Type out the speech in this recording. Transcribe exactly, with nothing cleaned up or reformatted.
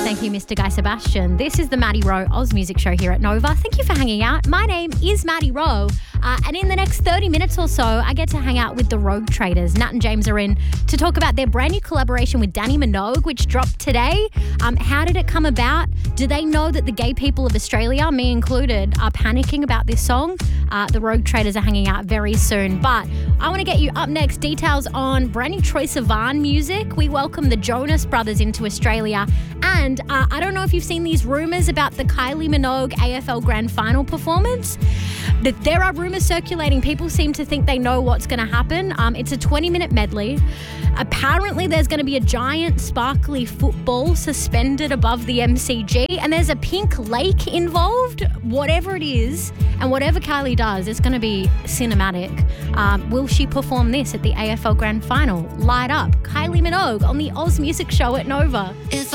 Thank you, Mister Guy Sebastian. This is the Maddie Rowe Oz Music Show here at Nova. Thank you for hanging out. My name is Maddie Rowe, uh, and in the next thirty minutes or so, I get to hang out with the Rogue Traders. Nat and James are in to talk about their brand new collaboration with Danny Minogue, which dropped today. Um, how did it come about? Do they know that the gay people of Australia, me included, are panicking about this song? Uh, the Rogue Traders are hanging out very soon. But I want to get you up next details on brand new Troye Sivan music. We welcome the Jonas Brothers into Australia. And uh, I don't know if you've seen these rumours about the Kylie Minogue A F L Grand Final performance. That there are rumours circulating. People seem to think they know what's going to happen. Um, it's a twenty-minute medley. Apparently, there's going to be a giant sparkly football suspended above the M C G, and there's a pink lake involved. Whatever it is, and whatever Kylie does, it's going to be cinematic. Um, will she perform this at the A F L Grand Final? Light up. Kylie Minogue on the Oz Music Show at Nova. If